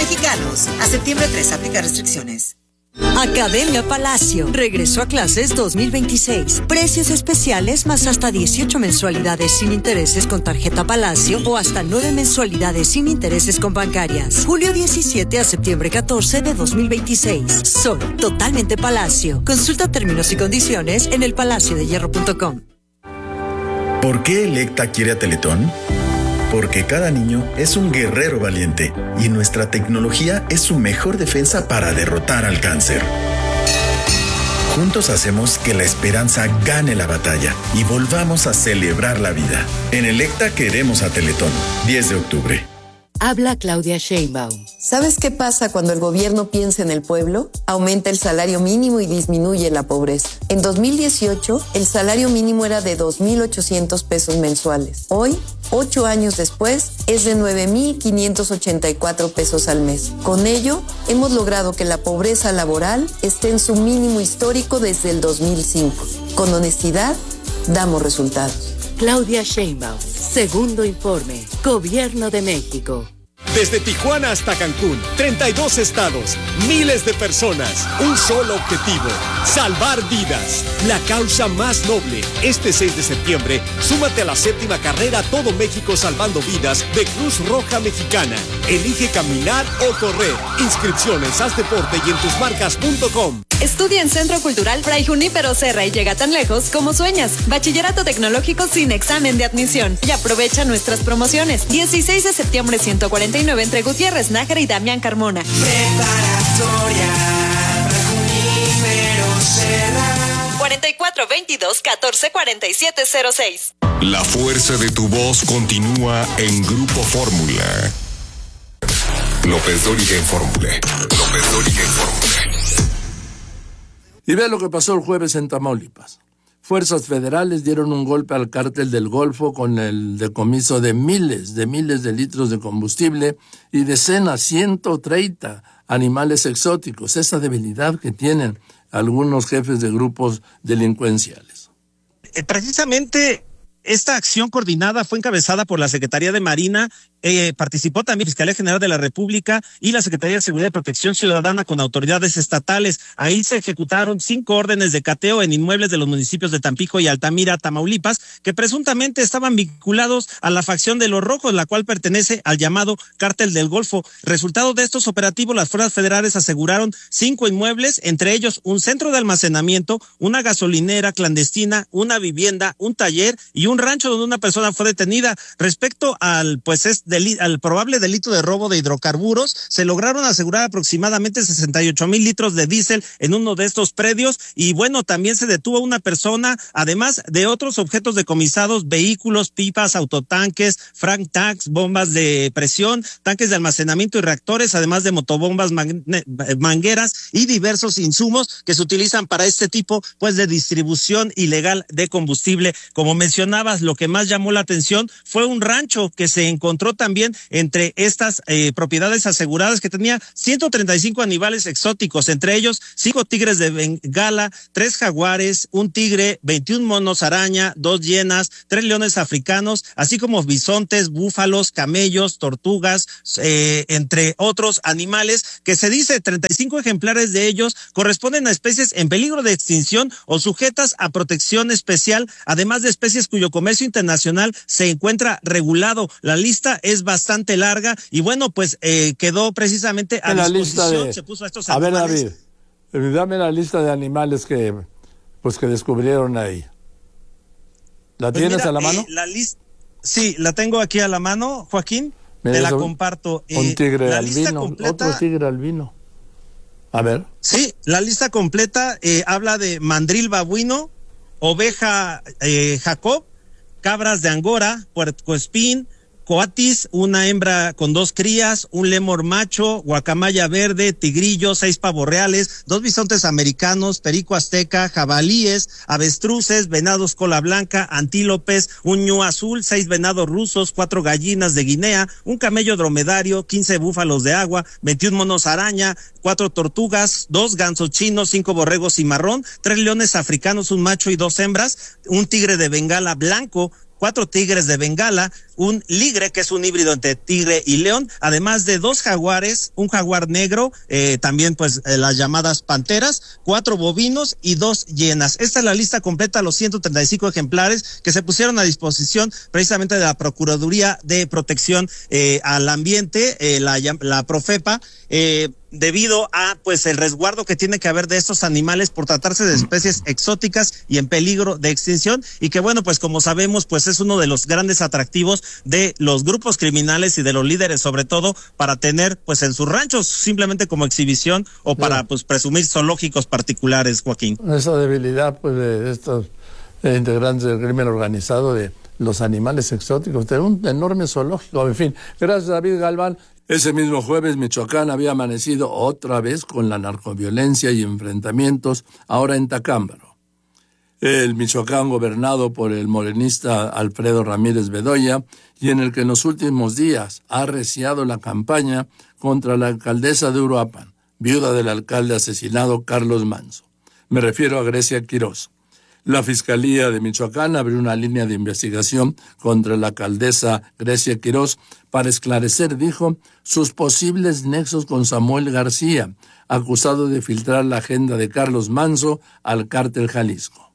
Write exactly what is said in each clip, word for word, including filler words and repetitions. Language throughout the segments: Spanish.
mexicanos. A septiembre tres, aplica restricciones. Academia Palacio. Regresó a clases dos mil veintiséis. Precios especiales más hasta dieciocho mensualidades sin intereses con tarjeta Palacio o hasta nueve mensualidades sin intereses con bancarias. Julio diecisiete a septiembre catorce de dos mil veintiséis. Sol, totalmente Palacio. Consulta términos y condiciones en el palacio de hierro punto com. ¿Por qué Electa quiere a Teletón? Porque cada niño es un guerrero valiente y nuestra tecnología es su mejor defensa para derrotar al cáncer. Juntos hacemos que la esperanza gane la batalla y volvamos a celebrar la vida. En Electa queremos a Teletón. diez de octubre. Habla Claudia Sheinbaum. ¿Sabes qué pasa cuando el gobierno piensa en el pueblo? Aumenta el salario mínimo y disminuye la pobreza. En dos mil dieciocho, el salario mínimo era de dos mil ochocientos pesos mensuales. Hoy, ocho años después, es de nueve mil quinientos ochenta y cuatro pesos al mes. Con ello, hemos logrado que la pobreza laboral esté en su mínimo histórico desde el dos mil cinco. Con honestidad, damos resultados. Claudia Sheinbaum. Segundo informe. Gobierno de México. Desde Tijuana hasta Cancún, treinta y dos estados, miles de personas, un solo objetivo, salvar vidas. La causa más noble. Este seis de septiembre, súmate a la séptima carrera Todo México Salvando Vidas de Cruz Roja Mexicana. Elige caminar o correr. Inscripciones, haz deporte y en tus marcas punto com. Estudia en Centro Cultural Fray Junípero Serra y llega tan lejos como sueñas. Bachillerato tecnológico sin examen de admisión. Y aprovecha nuestras promociones. dieciséis de septiembre ciento cuarenta y nueve entre Gutiérrez Nájera y Damián Carmona. Preparatoria Fray Junípero Serra. cuarenta y cuatro veintidós catorce cuarenta y siete cero seis. La fuerza de tu voz continúa en Grupo Fórmula. López Dóriga en Fórmula. López Dóriga en Fórmula. Y ve lo que pasó el jueves en Tamaulipas. Fuerzas federales dieron un golpe al cártel del Golfo con el decomiso de miles de miles de litros de combustible y decenas, ciento treinta animales exóticos. Esa debilidad que tienen algunos jefes de grupos delincuenciales. Eh, precisamente esta acción coordinada fue encabezada por la Secretaría de Marina. Eh, participó también la Fiscalía General de la República y la Secretaría de Seguridad y Protección Ciudadana con autoridades estatales. Ahí se ejecutaron cinco órdenes de cateo en inmuebles de los municipios de Tampico y Altamira, Tamaulipas, que presuntamente estaban vinculados a la facción de los Rojos, la cual pertenece al llamado Cártel del Golfo. Resultado de estos operativos, las fuerzas federales aseguraron cinco inmuebles, entre ellos un centro de almacenamiento, una gasolinera clandestina, una vivienda, un taller y un rancho donde una persona fue detenida. Respecto al, pues es Deli- al probable delito de robo de hidrocarburos, se lograron asegurar aproximadamente sesenta y ocho mil litros de diésel en uno de estos predios y bueno, también se detuvo una persona, además de otros objetos decomisados, vehículos, pipas, autotanques, frank tanks, bombas de presión, tanques de almacenamiento y reactores, además de motobombas, man- mangueras y diversos insumos que se utilizan para este tipo pues de distribución ilegal de combustible. Como mencionabas, lo que más llamó la atención fue un rancho que se encontró también entre estas eh, propiedades aseguradas, que tenía ciento treinta y cinco animales exóticos, entre ellos cinco tigres de Bengala, tres jaguares, un tigre, veintiún monos araña, dos hienas, tres leones africanos, así como bisontes, búfalos, camellos, tortugas, eh, entre otros animales, que se dice treinta y cinco ejemplares de ellos corresponden a especies en peligro de extinción o sujetas a protección especial, además de especies cuyo comercio internacional se encuentra regulado. La lista es bastante larga y bueno, pues eh, quedó precisamente a en la disposición, lista de, se puso a estos a animales. ver, David, dame la lista de animales que pues que descubrieron ahí. ¿La Pues tienes mira, a la mano? Eh, la lista, sí, la tengo aquí a la mano, Joaquín, Mira, te la eso, comparto. Un Eh, tigre la lista albino, completa, otro tigre albino. A ver. Sí, la lista completa eh, habla de mandril babuino, oveja eh, Jacob, cabras de Angora, puercoespín, coatis, una hembra con dos crías, un lemur macho, guacamaya verde, tigrillo, seis pavos reales, dos bisontes americanos, perico azteca, jabalíes, avestruces, venados cola blanca, antílopes, un ñu azul, seis venados rusos, cuatro gallinas de Guinea, un camello dromedario, quince búfalos de agua, veintiún monos araña, cuatro tortugas, dos gansos chinos, cinco borregos cimarrón, tres leones africanos, un macho y dos hembras, un tigre de Bengala blanco, cuatro tigres de Bengala, un ligre, que es un híbrido entre tigre y león, además de dos jaguares, un jaguar negro, eh, también pues eh, las llamadas panteras, cuatro bovinos y dos hienas. Esta es la lista completa, los ciento treinta y cinco ejemplares que se pusieron a disposición precisamente de la Procuraduría de Protección eh, al Ambiente, eh, la, la Profepa, eh, debido a pues el resguardo que tiene que haber de estos animales por tratarse de especies exóticas y en peligro de extinción, y que bueno, pues como sabemos, pues es uno de los grandes atractivos de los grupos criminales y de los líderes, sobre todo para tener pues en sus ranchos simplemente como exhibición o para pues presumir zoológicos particulares, Joaquín. Esa debilidad pues de estos eh, integrantes del crimen organizado, de los animales exóticos, de un enorme zoológico, en fin. Gracias, David Galván. Ese mismo jueves, Michoacán había amanecido otra vez con la narcoviolencia y enfrentamientos, ahora en Tacámbaro. El Michoacán gobernado por el morenista Alfredo Ramírez Bedoya, y en el que en los últimos días ha arreciado la campaña contra la alcaldesa de Uruapan, viuda del alcalde asesinado Carlos Manzo. Me refiero a Grecia Quirós. La Fiscalía de Michoacán abrió una línea de investigación contra la alcaldesa Grecia Quirós para esclarecer, dijo, sus posibles nexos con Samuel García, acusado de filtrar la agenda de Carlos Manzo al cártel Jalisco.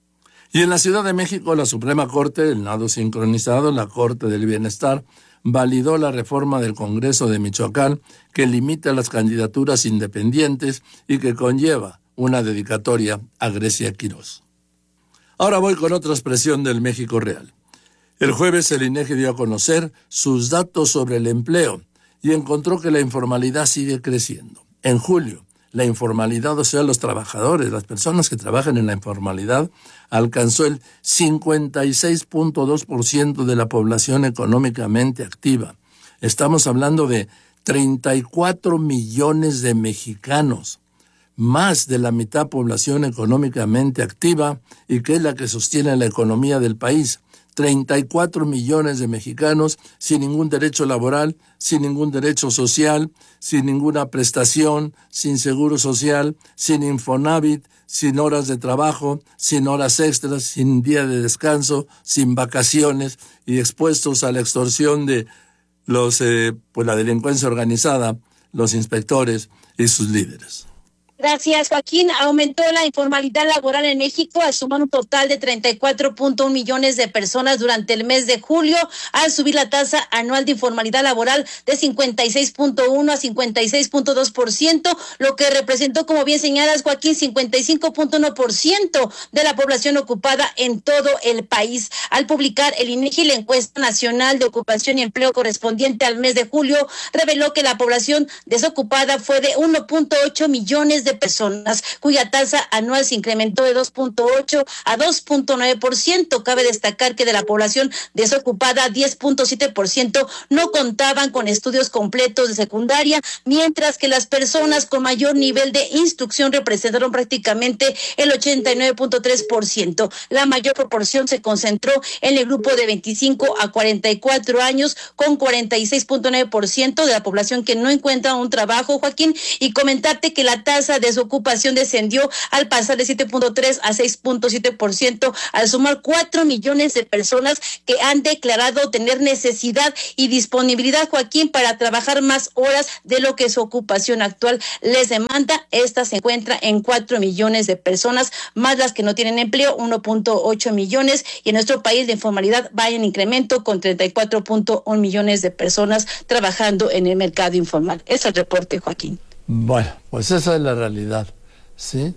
Y en la Ciudad de México, la Suprema Corte, el nado sincronizado, la Corte del Bienestar, validó la reforma del Congreso de Michoacán que limita las candidaturas independientes y que conlleva una dedicatoria a Grecia Quirós. Ahora voy con otra expresión del México real. El jueves el INEGI dio a conocer sus datos sobre el empleo y encontró que la informalidad sigue creciendo. En julio, la informalidad, o sea, los trabajadores, las personas que trabajan en la informalidad, alcanzó el cincuenta y seis punto dos por ciento de la población económicamente activa. Estamos hablando de treinta y cuatro millones de mexicanos, más de la mitad población económicamente activa y que es la que sostiene la economía del país. treinta y cuatro millones de mexicanos sin ningún derecho laboral, sin ningún derecho social, sin ninguna prestación, sin seguro social, sin Infonavit, sin horas de trabajo, sin horas extras, sin día de descanso, sin vacaciones y expuestos a la extorsión de los, eh, pues la delincuencia organizada, los inspectores y sus líderes. Gracias, Joaquín. Aumentó la informalidad laboral en México al sumar un total de treinta y cuatro punto uno millones de personas durante el mes de julio, al subir la tasa anual de informalidad laboral de cincuenta y seis punto uno a cincuenta y seis punto dos por ciento, lo que representó, como bien señalas, Joaquín, cincuenta y cinco punto uno por ciento de la población ocupada en todo el país. Al publicar el INEGI la encuesta nacional de ocupación y empleo correspondiente al mes de julio, reveló que la población desocupada fue de uno punto ocho millones de de personas, cuya tasa anual se incrementó de dos punto ocho a dos punto nueve por ciento. Cabe destacar que de la población desocupada, diez punto siete por ciento no contaban con estudios completos de secundaria, mientras que las personas con mayor nivel de instrucción representaron prácticamente el ochenta y nueve punto tres por ciento. La mayor proporción se concentró en el grupo de veinticinco a cuarenta y cuatro años, con cuarenta y seis punto nueve por ciento de la población que no encuentra un trabajo, Joaquín, y comentarte que la tasa de desocupación descendió al pasar de siete punto tres a seis punto siete por ciento, al sumar cuatro millones de personas que han declarado tener necesidad y disponibilidad, Joaquín, para trabajar más horas de lo que su ocupación actual les demanda. Esta se encuentra en cuatro millones de personas, más las que no tienen empleo, uno punto ocho millones, y en nuestro país la informalidad va en incremento con treinta y cuatro punto uno millones de personas trabajando en el mercado informal. Es el reporte, Joaquín. Bueno, pues esa es la realidad, ¿sí?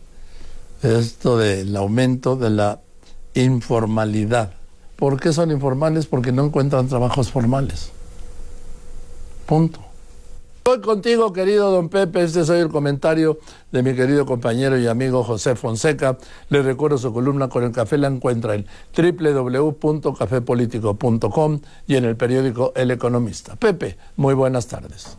Esto del aumento de la informalidad. ¿Por qué son informales? Porque no encuentran trabajos formales. Punto. Estoy contigo, querido don Pepe. Este es hoy el comentario de mi querido compañero y amigo José Fonseca. Le recuerdo su columna Con el Café, la encuentra en doble u doble u doble u punto café político punto com y en el periódico El Economista. Pepe, muy buenas tardes.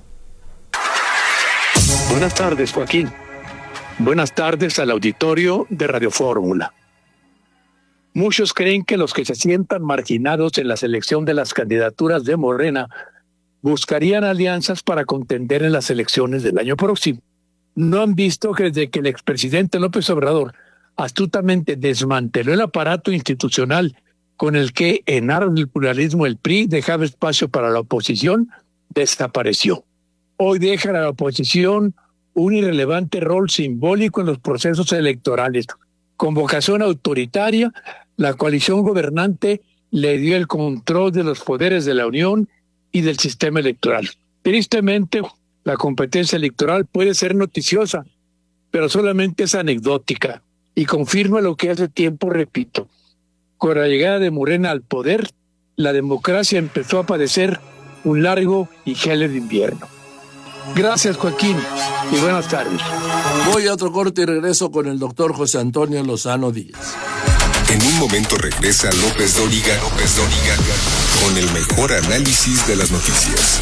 Buenas tardes, Joaquín. Buenas tardes al auditorio de Radio Fórmula. Muchos creen que los que se sientan marginados en la selección de las candidaturas de Morena buscarían alianzas para contender en las elecciones del año próximo. No han visto que desde que el expresidente López Obrador astutamente desmanteló el aparato institucional con el que, en aras del pluralismo, el P R I dejaba espacio para la oposición, desapareció. Hoy deja a la oposición un irrelevante rol simbólico en los procesos electorales. Con vocación autoritaria, la coalición gobernante le dio el control de los poderes de la Unión y del sistema electoral. Tristemente, la competencia electoral puede ser noticiosa, pero solamente es anecdótica y confirma lo que hace tiempo repito. Con la llegada de Morena al poder, la democracia empezó a padecer un largo y gélido invierno. Gracias, Joaquín, y buenas tardes. Voy a otro corte y regreso con el doctor José Antonio Lozano Díaz. En un momento regresa López Dóriga, López Dóriga, con el mejor análisis de las noticias.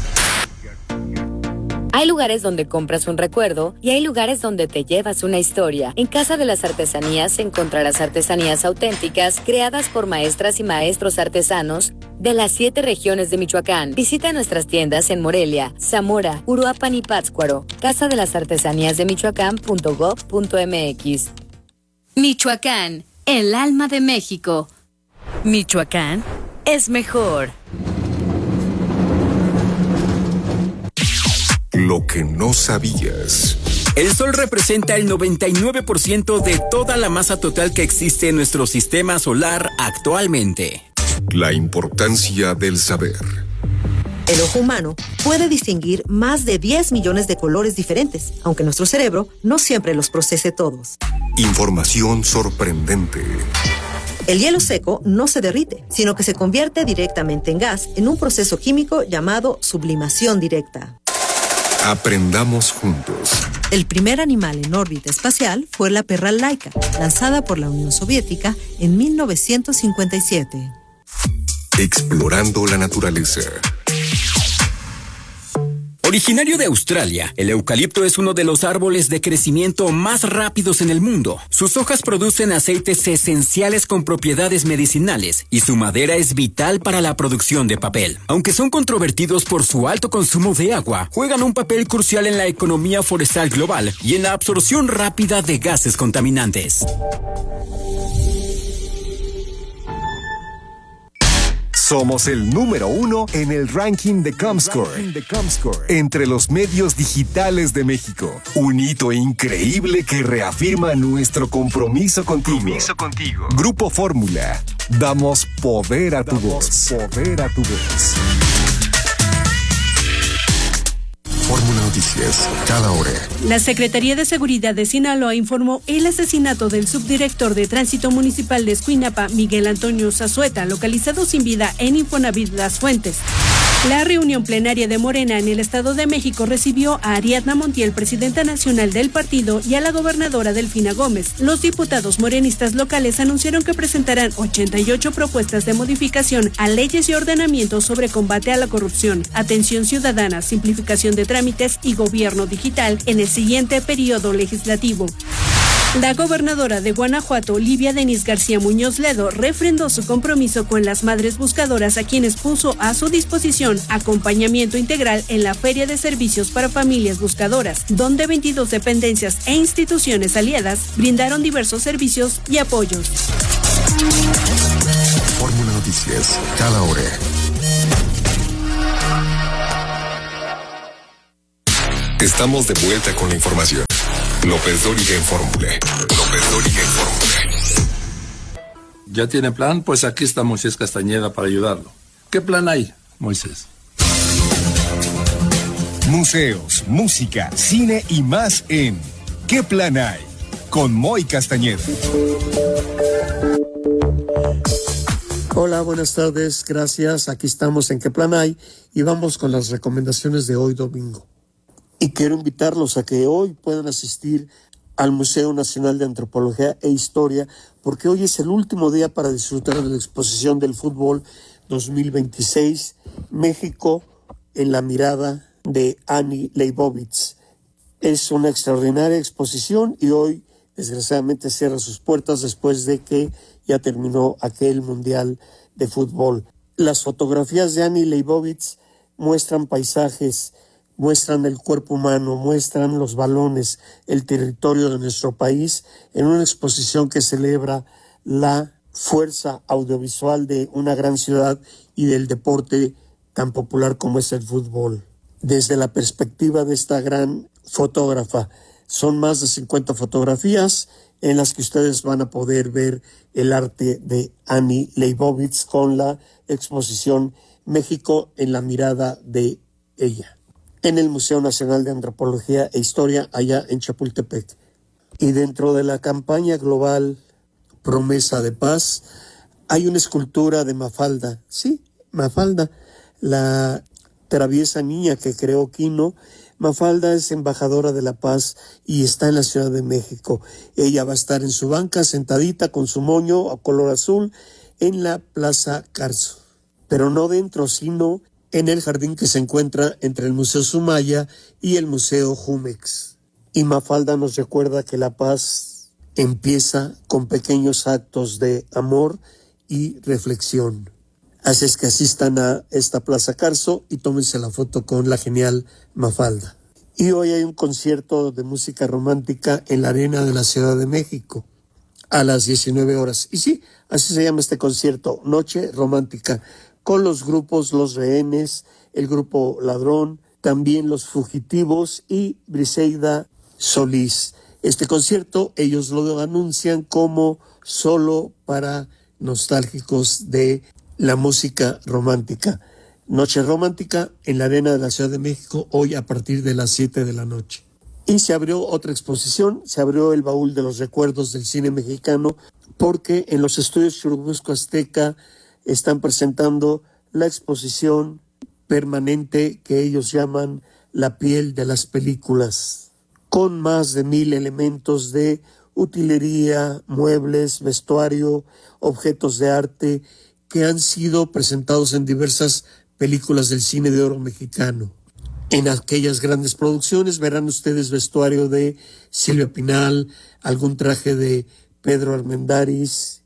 Hay lugares donde compras un recuerdo y hay lugares donde te llevas una historia. En Casa de las Artesanías encontrarás artesanías auténticas creadas por maestras y maestros artesanos de las siete regiones de Michoacán. Visita nuestras tiendas en Morelia, Zamora, Uruapan y Pátzcuaro. Casa de las Artesanías de Michoacán punto gob punto mx. Michoacán, el alma de México. Michoacán es mejor. Lo que no sabías. El Sol representa el noventa y nueve por ciento de toda la masa total que existe en nuestro sistema solar actualmente. La importancia del saber. El ojo humano puede distinguir más de diez millones de colores diferentes, aunque nuestro cerebro no siempre los procese todos. Información sorprendente. El hielo seco no se derrite, sino que se convierte directamente en gas en un proceso químico llamado sublimación directa. Aprendamos juntos. El primer animal en órbita espacial fue la perra Laika, lanzada por la Unión Soviética en mil novecientos cincuenta y siete. Explorando la naturaleza. Originario de Australia, el eucalipto es uno de los árboles de crecimiento más rápidos en el mundo. Sus hojas producen aceites esenciales con propiedades medicinales y su madera es vital para la producción de papel. Aunque son controvertidos por su alto consumo de agua, juegan un papel crucial en la economía forestal global y en la absorción rápida de gases contaminantes. Somos el número uno en el ranking de Comscore, entre los medios digitales de México. Un hito increíble que reafirma nuestro compromiso contigo. Compromiso contigo. Grupo Fórmula. Damos poder a tu voz. Poder a tu voz. Fórmula Noticias, cada hora. La Secretaría de Seguridad de Sinaloa informó el asesinato del subdirector de Tránsito Municipal de Escuinapa, Miguel Antonio Zazueta, localizado sin vida en Infonavit Las Fuentes. La reunión plenaria de Morena en el Estado de México recibió a Ariadna Montiel, presidenta nacional del partido, y a la gobernadora Delfina Gómez. Los diputados morenistas locales anunciaron que presentarán ochenta y ocho propuestas de modificación a leyes y ordenamientos sobre combate a la corrupción, atención ciudadana, simplificación de trámites y gobierno digital en el siguiente periodo legislativo. La gobernadora de Guanajuato, Livia Denis García Muñoz Ledo, refrendó su compromiso con las madres buscadoras, a quienes puso a su disposición acompañamiento integral en la Feria de Servicios para Familias Buscadoras, donde veintidós dependencias e instituciones aliadas brindaron diversos servicios y apoyos. Fórmula Noticias, cada hora. Estamos de vuelta con la información. López Dóriga en Fórmula. López Dóriga en Fórmula. ¿Ya tiene plan? Pues aquí está Moisés Castañeda para ayudarlo. ¿Qué plan hay, Moisés? Museos, música, cine y más en ¿Qué plan hay? Con Moy Castañeda. Hola, buenas tardes, gracias. Aquí estamos en ¿Qué plan hay? Y vamos con las recomendaciones de hoy domingo. Y quiero invitarlos a que hoy puedan asistir al Museo Nacional de Antropología e Historia, porque hoy es el último día para disfrutar de la exposición del fútbol dos mil veintiséis, México en la mirada de Annie Leibovitz. Es una extraordinaria exposición y hoy desgraciadamente cierra sus puertas después de que ya terminó aquel Mundial de Fútbol. Las fotografías de Annie Leibovitz muestran paisajes, muestran el cuerpo humano, muestran los balones, el territorio de nuestro país, en una exposición que celebra la fuerza audiovisual de una gran ciudad y del deporte tan popular como es el fútbol. Desde la perspectiva de esta gran fotógrafa, son más de cincuenta fotografías en las que ustedes van a poder ver el arte de Annie Leibovitz con la exposición México en la mirada de ella, en el Museo Nacional de Antropología e Historia allá en Chapultepec. Y dentro de la campaña global Promesa de Paz, hay una escultura de Mafalda, sí, Mafalda, la traviesa niña que creó Quino. Mafalda es embajadora de la paz y está en la Ciudad de México. Ella va a estar en su banca sentadita con su moño a color azul en la Plaza Carso, pero no dentro, sino en el jardín que se encuentra entre el Museo Sumaya y el Museo Jumex. Y Mafalda nos recuerda que la paz empieza con pequeños actos de amor y reflexión. Así es que asistan a esta Plaza Carso y tómense la foto con la genial Mafalda. Y hoy hay un concierto de música romántica en la Arena de la Ciudad de México a las diecinueve horas. Y sí, así se llama este concierto, Noche Romántica, con los grupos Los Rehenes, el grupo Ladrón, también Los Fugitivos y Briseida Solís. Este concierto ellos lo anuncian como solo para nostálgicos de la música romántica. Noche Romántica en la Arena de la Ciudad de México, hoy a partir de las siete de la noche. Y se abrió otra exposición, se abrió el baúl de los recuerdos del cine mexicano, porque en los estudios Churubusco Azteca están presentando la exposición permanente que ellos llaman La piel de las películas, con más de mil elementos de utilería, muebles, vestuario, objetos de arte que han sido presentados en diversas películas del cine de oro mexicano. En aquellas grandes producciones verán ustedes vestuario de Silvia Pinal, algún traje de Pedro Armendáriz,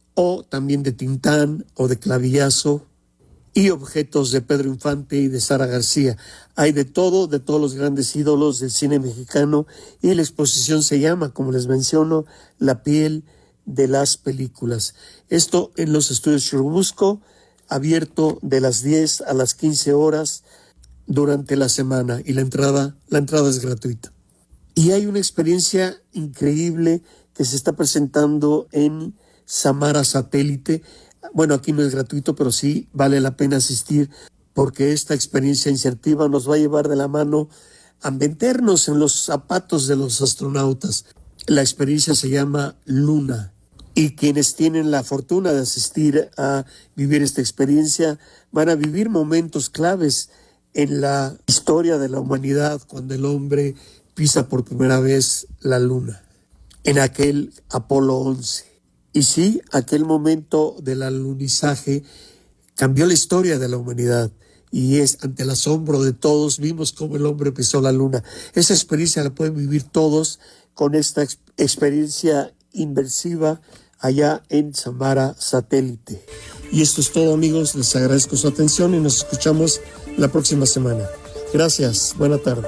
o también de Tintán o de Clavillazo, y objetos de Pedro Infante y de Sara García. Hay de todo, de todos los grandes ídolos del cine mexicano, y la exposición se llama, como les menciono, La piel de las películas. Esto en los estudios Churubusco, abierto de las diez a las quince horas durante la semana, y la entrada, la entrada es gratuita. Y hay una experiencia increíble que se está presentando en Samara Satélite. Bueno, aquí no es gratuito, pero sí vale la pena asistir, porque esta experiencia insertiva nos va a llevar de la mano a meternos en los zapatos de los astronautas. La experiencia se llama Luna, y quienes tienen la fortuna de asistir a vivir esta experiencia van a vivir momentos claves en la historia de la humanidad, cuando el hombre pisa por primera vez la Luna, en aquel Apolo once. Y sí, aquel momento del alunizaje cambió la historia de la humanidad, y es ante el asombro de todos, vimos cómo el hombre pisó la Luna. Esa experiencia la pueden vivir todos con esta ex- experiencia inmersiva allá en Samara Satélite. Y esto es todo, amigos, les agradezco su atención y nos escuchamos la próxima semana. Gracias, buena tarde.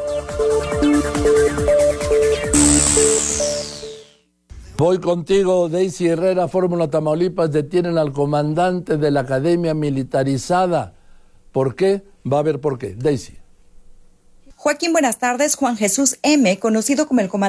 Voy contigo, Daisy Herrera. Fórmula Tamaulipas detienen al comandante de la Academia Militarizada. ¿Por qué? Va a ver por qué. Daisy. Joaquín, buenas tardes. Juan Jesús M., conocido como el comandante